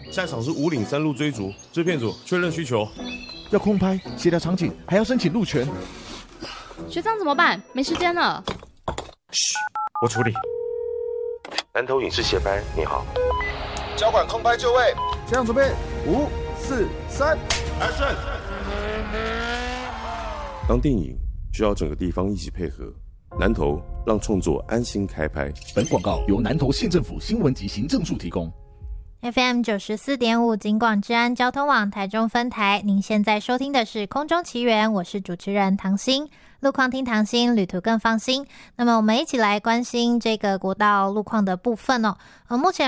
下一场是五岭山路追逐，制片组确认需求， 要空拍、协调场景，还要申请路权。 学长怎么办？没时间了。 嘘，我处理。 南投影视协拍，你好。 交管空拍就位， 学长准备，5、4、3 ，Action！ 当电影需要整个地方一起配合，南投让创作安心开拍。 本广告由南投县政府新闻及行政处提供。 FM 94.5警广治安交通网台中分台，您现在收听的是空中奇缘，我是主持人唐心。路况听唐心，旅途更放心。那么我们一起来关心这个国道路况的部分哦。目前